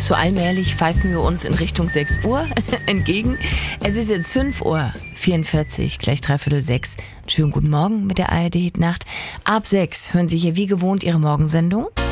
So allmählich pfeifen wir uns in Richtung 6 Uhr entgegen. Es ist jetzt 5:44 Uhr, gleich 5:45. Schönen guten Morgen mit der ARD Hit Nacht. Ab 6 hören Sie hier wie gewohnt Ihre Morgensendung.